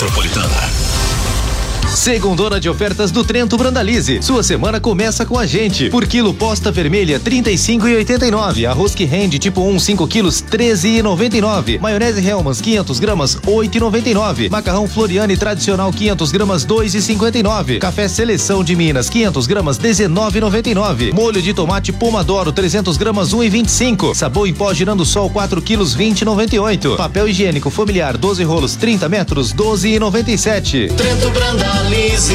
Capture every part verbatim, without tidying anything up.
Metropolitana. Segundona de ofertas do Trento Brandalize. Sua semana começa com a gente. Por quilo posta vermelha, trinta e cinco e oitenta e nove. Arroz que rende tipo um, cinco quilos, treze e noventa e nove. Maionese Hellmann's, quinhentas gramas, oito e noventa e nove. Macarrão Floriane tradicional, quinhentas gramas, dois e cinquenta e nove. Café Seleção de Minas, quinhentas gramas, dezenove e noventa e nove. Molho de tomate Pomodoro, trezentas gramas, um e vinte e cinco. Sabão em pó Girando Sol, quatro quilos, vinte e noventa e oito. Papel higiênico familiar, doze rolos, trinta metros, doze e noventa e sete. Trento Brandalize,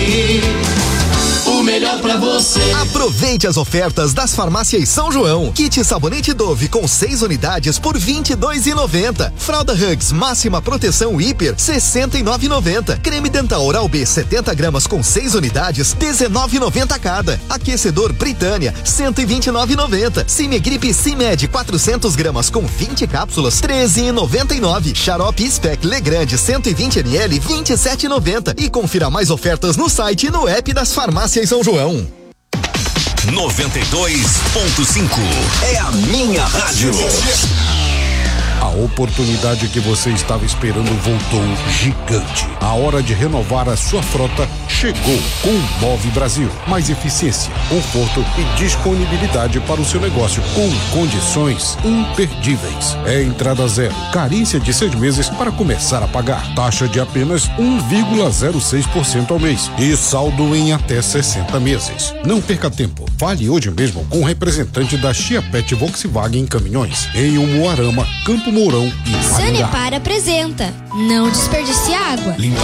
o melhor pra você. Aproveite as ofertas das farmácias São João. Kit sabonete Dove com seis unidades por vinte e dois reais e noventa centavos. Fralda Hugs máxima proteção hiper sessenta e nove reais e noventa centavos. Creme dental Oral B setenta gramas com seis unidades dezenove reais e noventa centavos cada. Aquecedor Britânia cento e vinte e nove reais e noventa centavos. Cimegripe Cimed quatrocentas gramas com vinte cápsulas treze reais e noventa e nove centavos. Xarope Spec Legrande cento e vinte mililitros vinte e sete reais e noventa centavos. E confira mais ofertas no site e no app das farmácias São João. noventa e dois ponto cinco é a minha rádio. A oportunidade que você estava esperando voltou gigante. A hora de renovar a sua frota chegou com o Move Brasil. Mais eficiência, conforto e disponibilidade para o seu negócio com condições imperdíveis. É entrada zero, carência de seis meses para começar a pagar. Taxa de apenas um vírgula zero seis por cento ao mês e saldo em até sessenta meses. Não perca tempo. Fale hoje mesmo com o representante da Chiapet Volkswagen Caminhões em Umuarama, Campo Mourão e Maringá. Sanepar apresenta Não Desperdice Água.